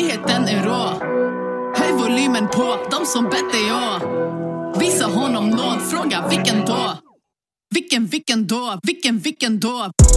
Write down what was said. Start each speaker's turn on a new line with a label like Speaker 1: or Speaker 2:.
Speaker 1: Friheten är rå. Höj volymen på, de som bett är jag. Visa honom nåd, fråga vilken då? Vilken då? Vilken då?